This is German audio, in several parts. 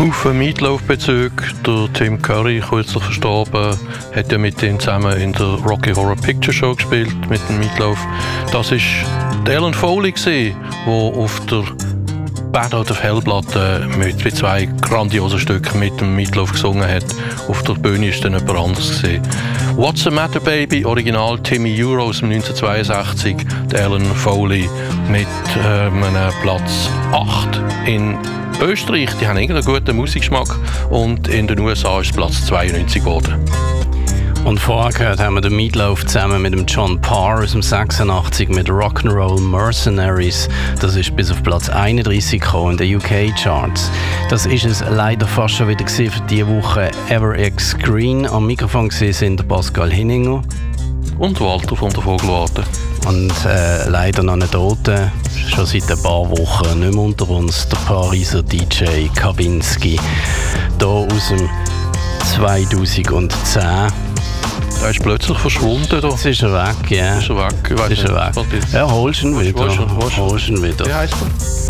Haufen Meatloaf-Bezüge. Der Tim Curry, kürzlich verstorben, hat ja mit ihm zusammen in der Rocky Horror Picture Show gespielt, mit dem Meatloaf. Das war Alan Foley, der auf der Bad Out of Hell-Platte mit zwei grandiosen Stücken mit dem Meatloaf gesungen hat. Auf der Bühne ist dann jemand anderes gewesen. What's the Matter Baby, Original Timmy Euro aus dem 1962, der Alan Foley mit einem Platz 8 in Österreich. Die haben einen guten Musikgeschmack und in den USA ist es Platz 92 geworden. Und vorher gehört haben wir den Meatloaf zusammen mit dem John Parr aus dem 86 mit Rock'n'Roll Mercenaries. Das ist bis auf Platz 31 gekommen in den UK-Charts. Das ist es leider fast schon wieder für diese Woche. EverX Green am Mikrofon sind der Pascal Hinninger und Walter von der Vogelwarte. Und leider noch nicht tot, schon seit ein paar Wochen nicht mehr unter uns, der Pariser DJ Kawinski. Hier aus dem 2010. Er ist plötzlich verschwunden. Jetzt ist er weg, ja. Ist er weg? Ich weiss ist er weg. Ja, holst ihn wieder. Holst ihn wieder. Wie heisst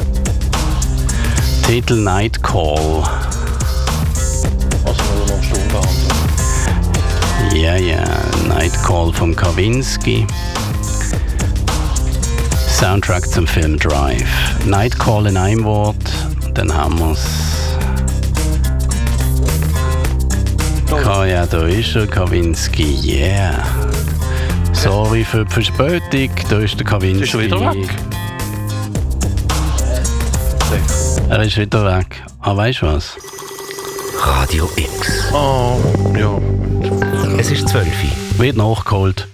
er? Titel Night Call. Also nur noch Stunde behandeln. Ja. Night Call von Kawinski. Soundtrack zum Film Drive. Night Call in einem Wort, dann haben wir es. Ja, da ist er, Kawinski, yeah. Sorry für die Verspätung, da ist der Kawinski. Ist er wieder weg? Er ist wieder weg. Ah, weißt du was? Radio X. Oh, ja. Es ist 12 Uhr. Wird nachgeholt.